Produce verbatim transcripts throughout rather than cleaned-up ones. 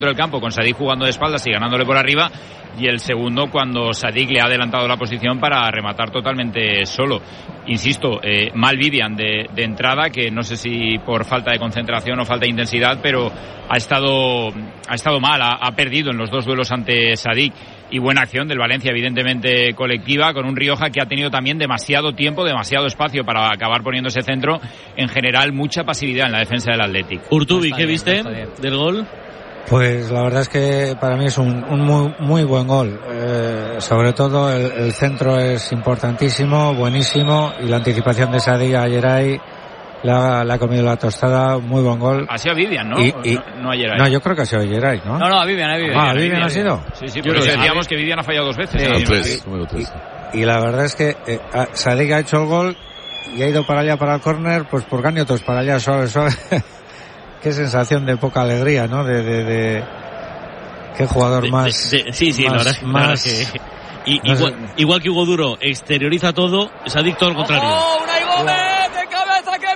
del campo, con Sadik jugando de espaldas y ganándole por arriba, y el segundo cuando Sadik le ha adelantado la posición para rematar totalmente solo. Insisto, eh, mal Vivian de, de entrada, que no sé si por falta de concentración o falta de intensidad, pero ha estado ha estado mal, ha, ha perdido en los dos duelos ante Sadik. Y buena acción del Valencia, evidentemente colectiva, con un Rioja que ha tenido también demasiado tiempo, demasiado espacio para acabar poniendo ese centro. En general, mucha pasividad en la defensa del Athletic. Urtubi, ¿qué viste del gol? Pues la verdad es que para mí es un, un muy, muy buen gol. Eh, sobre todo el, el centro es importantísimo, buenísimo, y la anticipación de Sadik a Yeray le ha, le ha comido la tostada. Muy buen gol. Ha sido Vivian, ¿no? Y, y, no, no a Yeray. No, yo creo que ha sido Yeray, ¿no? No, no, a Vivian, a Vivian. Ah, ¿a Vivian ha sido? Sí, sí, porque decíamos que Vivian ha fallado dos veces. Sí, ¿eh? tres, número tres. Y, y la verdad es que eh, Sadik ha hecho el gol y ha ido para allá, para el córner, pues por gaño otros para allá, suave, suave. Qué sensación de poca alegría, ¿no? De, de, de... Qué jugador de, más... De, de, sí, sí, más, la verdad, más, la verdad que... Y, no igual, sé. igual que Hugo Duro exterioriza todo, Sadik todo lo contrario. ¡Oh, Unai Gómez de cabeza! ¡Qué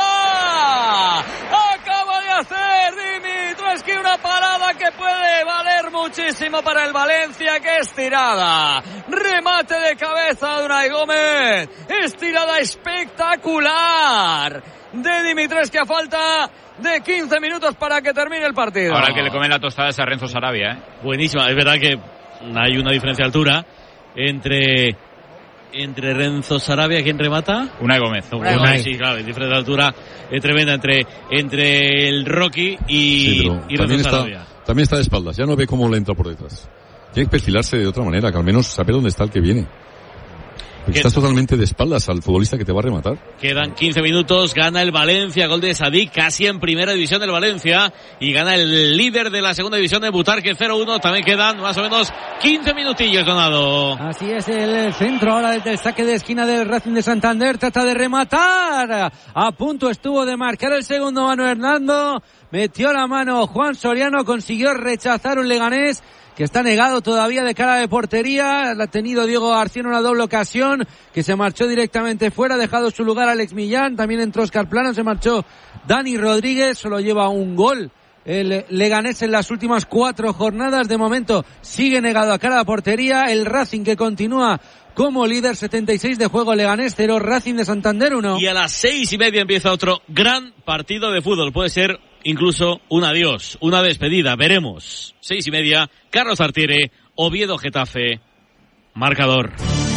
parada! Acaba de hacer Dimitrescu una parada que puede valer muchísimo para el Valencia. ¡Qué estirada! Remate de cabeza de Unai Gómez. Estirada espectacular de Dimitrescu a falta de quince minutos para que termine el partido. Ahora el que le come la tostada es a Renzo Sarabia, ¿eh? Buenísima, es verdad que hay una diferencia de altura entre entre Renzo Sarabia. ¿Quién remata? Unai Gómez. Unai Gómez, sí, claro, diferencia de altura es tremenda entre entre el Rocky y, Sí, pero y también Renzo está, Sarabia. también está de espaldas, ya no ve cómo le entra por detrás. Tiene que perfilarse de otra manera, que al menos saber dónde está el que viene. Porque estás totalmente de espaldas al futbolista que te va a rematar. Quedan quince minutos, gana el Valencia, gol de Sadik, casi en primera división del Valencia, y gana el líder de la segunda división de Butarque cero uno, también quedan más o menos quince minutillos, Donado. Así es el centro ahora desde el saque de esquina del Racing de Santander, trata de rematar, a punto estuvo de marcar el segundo Manu Hernando, metió la mano Juan Soriano, consiguió rechazar un Leganés que está negado todavía de cara de portería. La ha tenido Diego García en una doble ocasión, que se marchó directamente fuera, ha dejado su lugar Alex Millán, también entró Óscar Plano, se marchó Dani Rodríguez, solo lleva un gol el Leganés en las últimas cuatro jornadas. De momento sigue negado a cara de portería. El Racing, que continúa como líder, setenta y seis de juego, Leganés cero, Racing de Santander uno. Y a las seis y media empieza otro gran partido de fútbol, puede ser incluso un adiós, una despedida, veremos. Seis y media, Carlos Tartiere, Oviedo Getafe, marcador.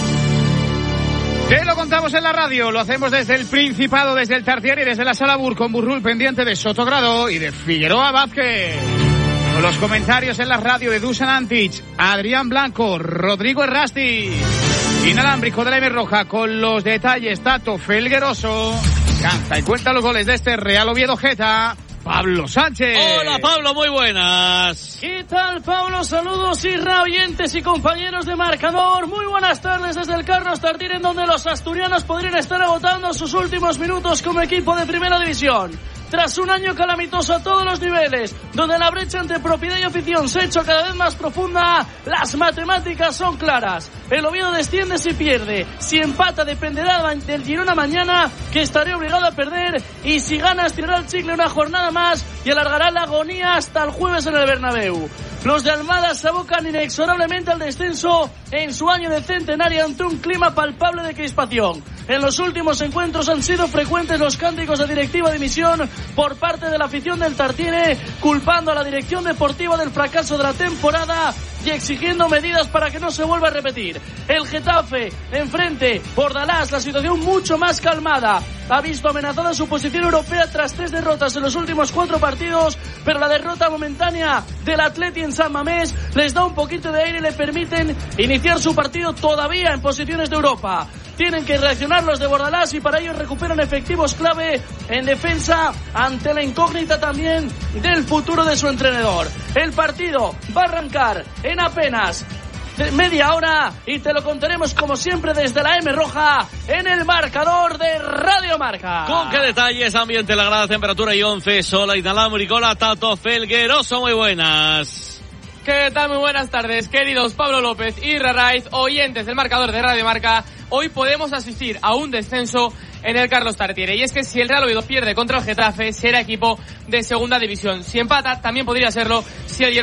Te lo contamos en la radio, lo hacemos desde el Principado, desde el Tartiere y desde la Sala Bur, con Burrul pendiente de Sotogrado y de Figueroa Vázquez. Con los comentarios en la radio de Dusan Antic, Adrián Blanco, Rodrigo Errasti. Inalámbrico de la M Roja, con los detalles Tato Felgueroso. Canta y cuenta los goles de este Real Oviedo Geta, Pablo Sánchez. Hola Pablo, muy buenas. ¿Qué tal, Pablo? Saludos y oyentes y compañeros de marcador. Muy buenas tardes desde el Carlos Tartiere, en donde los asturianos podrían estar agotando sus últimos minutos como equipo de primera división. Tras un año calamitoso a todos los niveles, donde la brecha entre propiedad y afición se ha hecho cada vez más profunda, las matemáticas son claras. El Oviedo desciende si pierde, si empata dependerá del Girona mañana, que estará obligado a perder, y si gana estirará el chicle una jornada más y alargará la agonía hasta el jueves en el Bernabéu. Los de Almada se abocan inexorablemente al descenso en su año de centenario ante un clima palpable de crispación. En los últimos encuentros han sido frecuentes los cánticos de directiva de dimisión por parte de la afición del Tartiere, culpando a la dirección deportiva del fracaso de la temporada y exigiendo medidas para que no se vuelva a repetir. El Getafe, enfrente, Bordalás, la situación mucho más calmada. Ha visto amenazada su posición europea tras tres derrotas en los últimos cuatro partidos, pero la derrota momentánea del Atleti en San Mamés les da un poquito de aire y le permiten iniciar su partido todavía en posiciones de Europa. Tienen que reaccionar los de Bordalás y para ello recuperan efectivos clave en defensa ante la incógnita también del futuro de su entrenador. El partido va a arrancar en apenas media hora y te lo contaremos como siempre desde la M Roja en el marcador de Radio Marca. ¿Con qué detalles? Ambiente, la grada, temperatura y once, sola, inalámbrico, la Tato Felgueroso, muy buenas. ¿Qué tal? Muy buenas tardes, queridos Pablo López y Rarraiz, oyentes del marcador de Radio Marca. Hoy podemos asistir a un descenso en el Carlos Tartiere. Y es que si el Real Oviedo pierde contra el Getafe, será equipo de segunda división. Si empata, también podría serlo si el